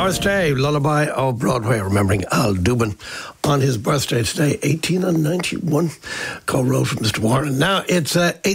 Doris Day, Lullaby of Broadway, remembering Al Dubin on his birthday today, 1891. Co-wrote with Mr. Warren. Now it's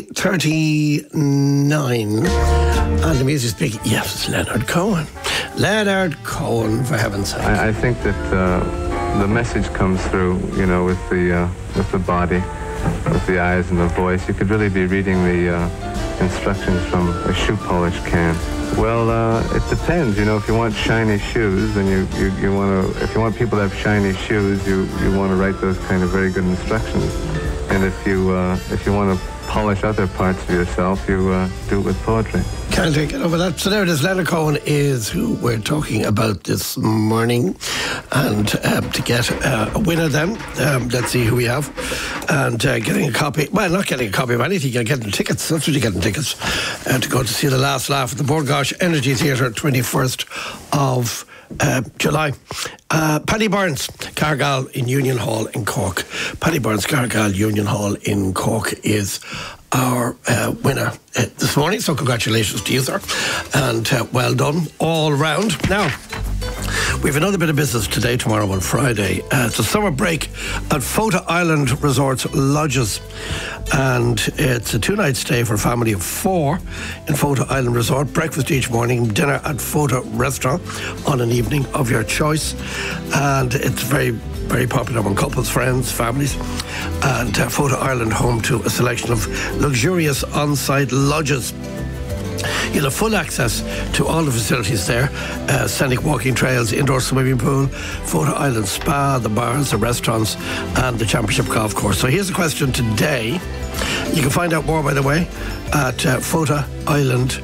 8:39, and the music speaking. Yes, it's Leonard Cohen. Leonard Cohen, for heaven's sake. I think that the message comes through, you know, with the body, with the eyes and the voice. You could really be reading the instructions from a shoe polish can. Well, it depends. You know, if you want shiny shoes, then you want to. If you want people to have shiny shoes, you want to write those kind of very good instructions. And if you want to polish other parts of yourself, you do it with poetry. Can't get over that. So there it is. Leonard Cohen is who we're talking about this morning. And to get a winner then, let's see who we have. And getting a copy, well, not getting a copy of anything, you're getting tickets. That's what you're getting tickets to go to see The Last Laugh at the Bord Gáis Energy Theatre, 21st of July. Paddy Burns, Cargyle in Union Hall in Cork. Paddy Burns, Cargyle, Union Hall in Cork is our winner this morning. So congratulations to you, sir. And well done all round. Now, we have another bit of business today, tomorrow and Friday. It's a summer break at Fota Island Resorts Lodges. And it's a 2-night stay for a family of 4 in Fota Island Resort. Breakfast each morning, dinner at Fota Restaurant on an evening of your choice. And it's very, very popular among couples, friends, families. And Fota Island, home to a selection of luxurious on-site lodges. You'll have full access to all the facilities there, scenic walking trails, indoor swimming pool, Fota Island Spa, the bars, the restaurants, and the Championship Golf Course. So here's the question today. You can find out more, by the way, at fotaisland.ie.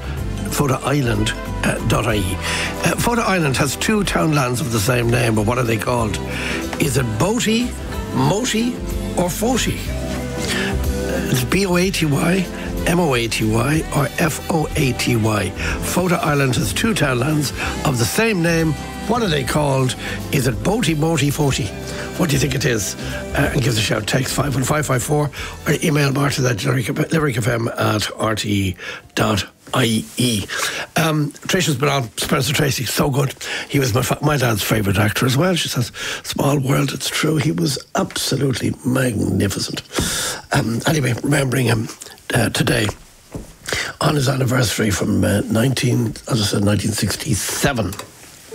Fota Island has 2 townlands of the same name, but what are they called? Is it Boaty, Moti, or Foti? It's Boaty, Moaty, or Foaty. Fota Island has 2 townlands of the same name. What are they called? Is it Boaty, Moti, Foti? What do you think it is? And give us a shout. Text 51554 or email Martin at limericfm@rte.ie. Tricia's been on. Spencer Tracy, so good. He was my dad's favourite actor as well. She says, small world, it's true. He was absolutely magnificent. Anyway, remembering him today on his anniversary from 1967.